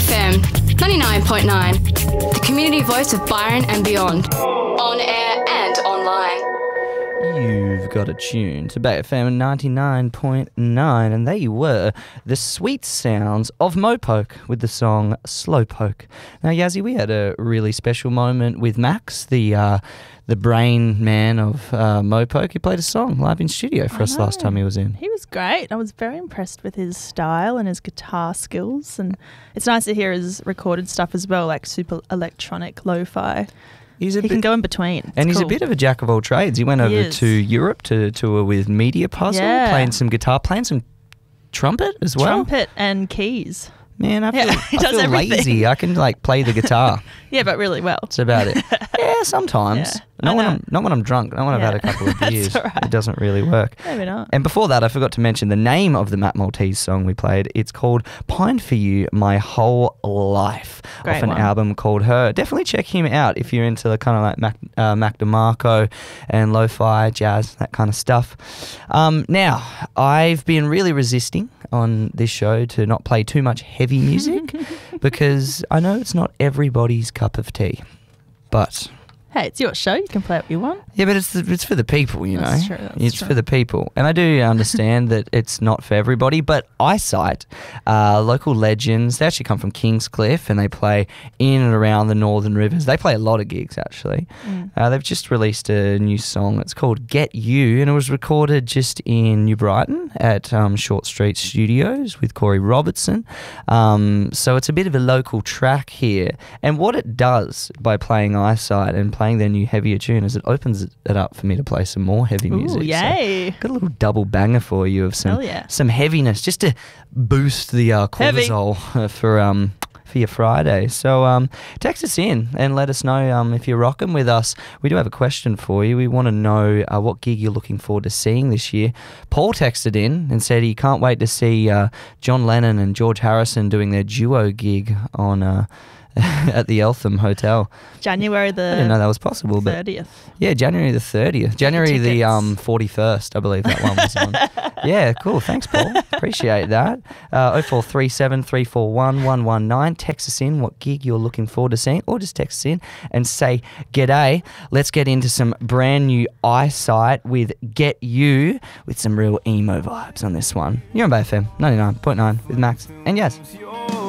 FM 99.9, the community voice of Byron and beyond. On air and online. You've got a tune to Bay FM 99.9, and there you were, the sweet sounds of Mopoke with the song Slowpoke. Now, Yazzie, we had a really special moment with Max, the brain man of Mopoke. He played a song live in studio for us last time he was in. He was great. I was very impressed with his style and his guitar skills, and it's nice to hear his recorded stuff as well, like super electronic lo-fi. He can go in between. And he's a bit of a jack of all trades. He went over to Europe to tour with Media Puzzle, playing some guitar, playing some trumpet as well. Trumpet and keys. Man, I feel lazy. I can play the guitar. Yeah, but really well. That's about it. Yeah, sometimes. Yeah, not when I'm drunk. Not when I've had a couple of beers. Right. It doesn't really work. Maybe not. And before that, I forgot to mention the name of the Matt Maltese song we played. It's called Pined for You My Whole Life, Great off an one. album called Her. Definitely check him out if you're into the kind of like Mac DeMarco and lo-fi, jazz, that kind of stuff. Now, I've been really resisting on this show to not play too much heavy music because I know it's not everybody's cup of tea, but... Hey, it's your show. You can play what you want. Yeah, but it's for the people, you know. That's true. It's for the people. And I do understand that it's not for everybody, but Eyesight, local legends, they actually come from Kingscliff and they play in and around the Northern Rivers. They play a lot of gigs, actually. They've just released a new song. It's called Get You, and it was recorded just in New Brighton at Short Street Studios with Corey Robertson. So it's a bit of a local track here. And what it does by playing Eyesight and playing their new heavier tune is it opens it up for me to play some more heavy music. Ooh, yay. So got a little double banger for you of some heaviness just to boost the cortisol for your Friday. So text us in and let us know if you're rocking with us. We do have a question for you. We want to know what gig you're looking forward to seeing this year. Paul texted in and said he can't wait to see John Lennon and George Harrison doing their duo gig on at the Eltham Hotel. January the 30th. I didn't know that was possible. But yeah, January the 30th. January the 41st, I believe that one was on. Yeah, cool. Thanks, Paul. Appreciate that. 0437 341 119. Text us in what gig you're looking forward to seeing, or just text us in and say g'day. Let's get into some brand new Eyesight with Get You, with some real emo vibes on this one. You're on Bay FM 99.9 with Max and Yaz.